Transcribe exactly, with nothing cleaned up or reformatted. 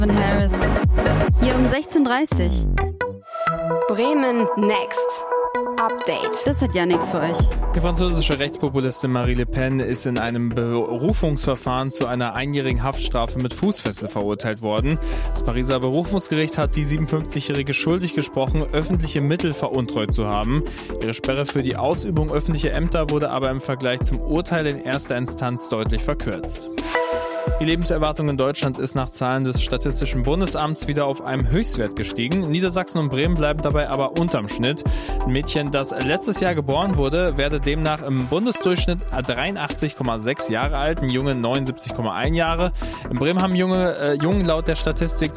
Harris. Hier um sechzehn Uhr dreißig. Bremen Next. Update. Das hat Yannick für euch. Die französische Rechtspopulistin Marine Le Pen ist in einem Berufungsverfahren zu einer einjährigen Haftstrafe mit Fußfessel verurteilt worden. Das Pariser Berufungsgericht hat die siebenundfünfzigjährige schuldig gesprochen, öffentliche Mittel veruntreut zu haben. Ihre Sperre für die Ausübung öffentlicher Ämter wurde aber im Vergleich zum Urteil in erster Instanz deutlich verkürzt. Die Lebenserwartung in Deutschland ist nach Zahlen des Statistischen Bundesamts wieder auf einem Höchstwert gestiegen. Niedersachsen und Bremen bleiben dabei aber unterm Schnitt. Ein Mädchen, das letztes Jahr geboren wurde, werde demnach im Bundesdurchschnitt dreiundachtzig Komma sechs Jahre alt, ein Junge neunundsiebzig Komma eins Jahre. In Bremen haben junge, äh, Jungen laut der Statistik